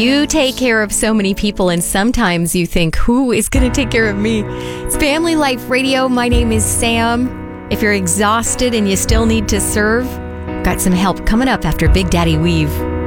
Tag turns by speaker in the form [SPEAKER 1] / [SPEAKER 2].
[SPEAKER 1] You take care of so many people, and sometimes you think, who is going to take care of me? It's Family Life Radio. My name is Sam. If you're exhausted and you still need to serve, got some help coming up after Big Daddy Weave.